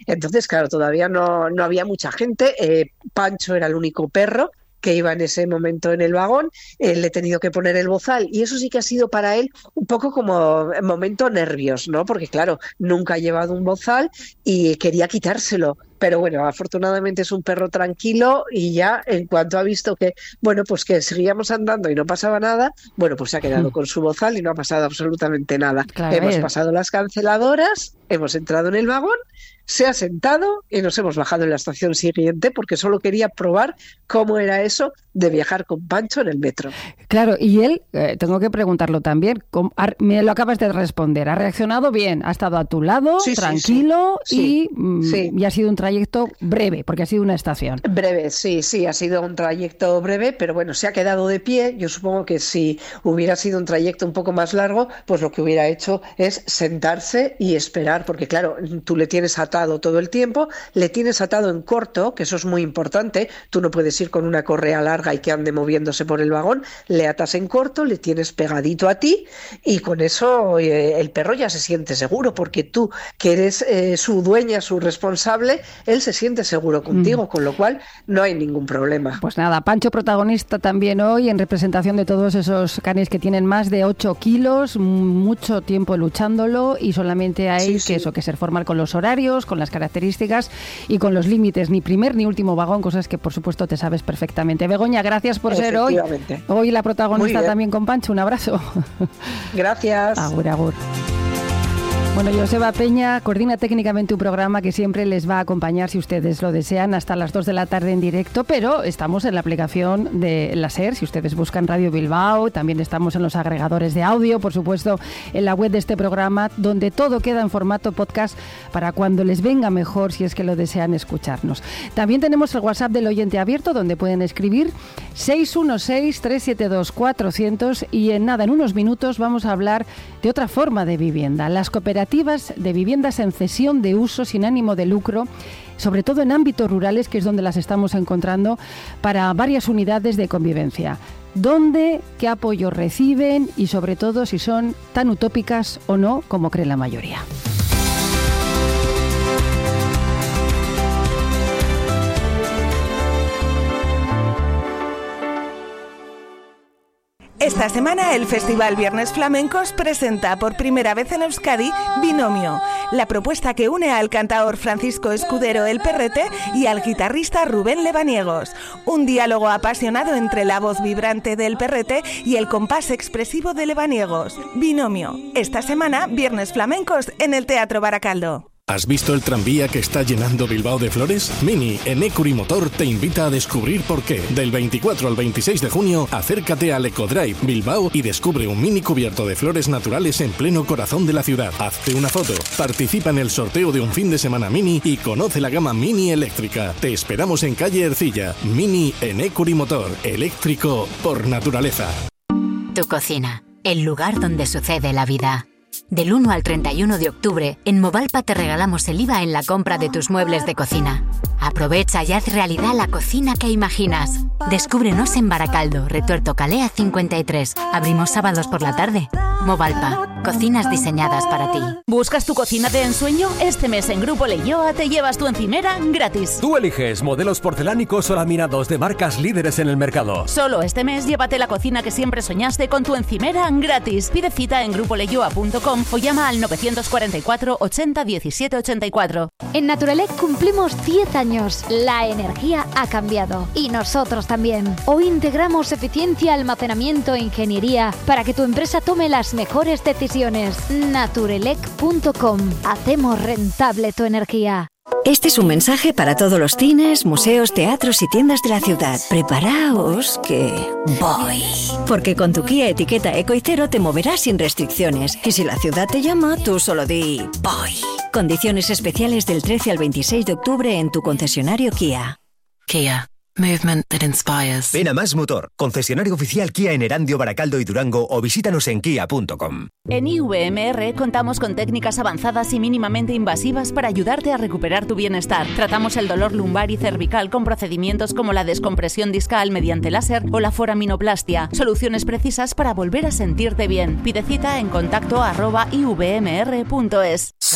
Entonces, claro, todavía no había mucha gente. Pancho era el único perro que iba en ese momento en el vagón, le he tenido que poner el bozal y eso sí que ha sido para él un poco como momento nervios, ¿no? Porque claro, nunca ha llevado un bozal y quería quitárselo. Pero bueno, afortunadamente es un perro tranquilo y ya en cuanto ha visto que, bueno, pues que seguíamos andando y no pasaba nada, bueno, pues se ha quedado con su bozal y no ha pasado absolutamente nada. Claro, hemos pasado las canceladoras, hemos entrado en el vagón, se ha sentado y nos hemos bajado en la estación siguiente porque solo quería probar cómo era eso de viajar con Pancho en el metro. Claro, y él, tengo que preguntarlo también, me lo acabas de responder, ha reaccionado bien, ha estado a tu lado, sí, tranquilo, sí. Y ha sido un trayecto breve, porque ha sido una estación. Breve, sí, ha sido un trayecto breve, pero bueno, se ha quedado de pie. Yo supongo que si hubiera sido un trayecto un poco más largo, pues lo que hubiera hecho es sentarse y esperar, porque claro, tú le tienes atado todo el tiempo, le tienes atado en corto, que eso es muy importante, tú no puedes ir con una correa larga y que ande moviéndose por el vagón, le atas en corto, le tienes pegadito a ti y con eso el perro ya se siente seguro, porque tú, que eres su dueña, su responsable, él se siente seguro contigo, con lo cual no hay ningún problema. Pues nada, Pancho protagonista también hoy en representación de todos esos canes que tienen más de 8 kilos, mucho tiempo luchándolo y solamente hay que ser formal con los horarios, con las características y con los límites, ni primer ni último vagón, cosas que por supuesto te sabes perfectamente. Begoña, gracias por ser hoy la protagonista también con Pancho. Un abrazo. Gracias. Agur, agur. Bueno, Joseba Peña coordina técnicamente un programa que siempre les va a acompañar, si ustedes lo desean, hasta las 2 de la tarde en directo, pero estamos en la aplicación de la SER, si ustedes buscan Radio Bilbao, también estamos en los agregadores de audio, por supuesto, en la web de este programa, donde todo queda en formato podcast para cuando les venga mejor, si es que lo desean escucharnos. También tenemos el WhatsApp del oyente abierto, donde pueden escribir 616-372-400 y en unos minutos vamos a hablar de otra forma de vivienda, las cooperativas de viviendas en cesión de uso sin ánimo de lucro, sobre todo en ámbitos rurales, que es donde las estamos encontrando para varias unidades de convivencia. ¿Dónde? ¿Qué apoyo reciben? Y sobre todo si son tan utópicas o no como cree la mayoría. Esta semana el Festival Viernes Flamencos presenta por primera vez en Euskadi Binomio, la propuesta que une al cantaor Francisco Escudero El Perrete y al guitarrista Rubén Lebaniegos. Un diálogo apasionado entre la voz vibrante del Perrete y el compás expresivo de Lebaniegos. Binomio, esta semana Viernes Flamencos en el Teatro Baracaldo. ¿Has visto el tranvía que está llenando Bilbao de flores? Mini, en Ecuri Motor, te invita a descubrir por qué. Del 24 al 26 de junio, acércate al Ecodrive Bilbao y descubre un mini cubierto de flores naturales en pleno corazón de la ciudad. Hazte una foto, participa en el sorteo de un fin de semana Mini y conoce la gama Mini eléctrica. Te esperamos en calle Ercilla. Mini en Ecuri Motor, eléctrico por naturaleza. Tu cocina, el lugar donde sucede la vida. Del 1 al 31 de octubre, en Movalpa te regalamos el IVA en la compra de tus muebles de cocina. Aprovecha y haz realidad la cocina que imaginas. Descúbrenos en Baracaldo, Retuerto Calea 53. Abrimos sábados por la tarde. Movalpa, cocinas diseñadas para ti. ¿Buscas tu cocina de ensueño? Este mes en Grupo Leioa te llevas tu encimera gratis. Tú eliges modelos porcelánicos o laminados de marcas líderes en el mercado. Solo este mes llévate la cocina que siempre soñaste con tu encimera gratis. Pide cita en grupoleioa.com o llama al 944 80 17 84. En Naturelec cumplimos 10 años. La energía ha cambiado y nosotros también. Hoy integramos eficiencia, almacenamiento e ingeniería para que tu empresa tome las mejores decisiones. Naturelec.com. Hacemos rentable tu energía. Este es un mensaje para todos los cines, museos, teatros y tiendas de la ciudad. Preparaos que voy. Porque con tu Kia etiqueta Eco y Cero te moverás sin restricciones. Y si la ciudad te llama, tú solo di voy. Condiciones especiales del 13 al 26 de octubre en tu concesionario Kia. Kia. Movement that inspires. Ven a Más Motor, concesionario oficial Kia en Erandio, Baracaldo y Durango, o visítanos en kia.com. En IVMR contamos con técnicas avanzadas y mínimamente invasivas para ayudarte a recuperar tu bienestar. Tratamos el dolor lumbar y cervical con procedimientos como la descompresión discal mediante láser o la foraminoplastia. Soluciones precisas para volver a sentirte bien. Pide cita en contacto @ivmr.es.